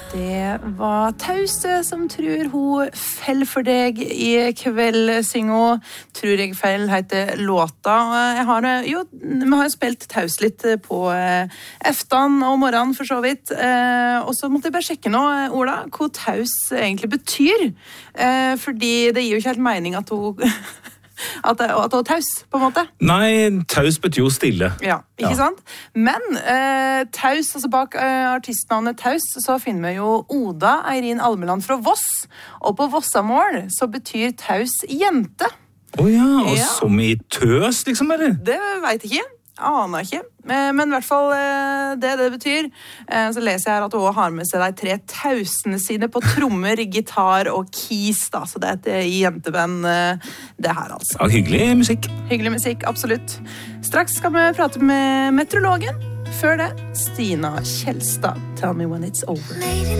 Det var Tause som tror hun fell for deg i kveld, synger hun. Tror jeg fell heter låta. Vi har jo spilt Taus litt på eftan og morgenen for så vidt. Og så måtte jeg bare sjekke nå, Ola, hva Taus egentlig betyr. Fordi det gir jo ikke helt mening at hun... at hun er taus, på en måte. Nei, taus betyr jo stille. Ja, ikke sant? Men Taus, altså bak artistnavnet Taus, så finner vi jo Oda Eirin Almeland fra Voss. Og på Vossamål så betyr Taus jente. Ja, og som i tøs, liksom, eller? Det vet jeg ikke. Aner ikke. Men i hvert fall det betyr. Så leser jeg her at hun har med seg de 3 tausene sine på trommer, gitar og keys, da. Så det er et jenteband, det her altså. Ja, hyggelig musikk. Hyggelig musikk, absolutt. Straks skal vi prate med meteorologen. Før det, Stina Kjelstad. Tell me when it's over.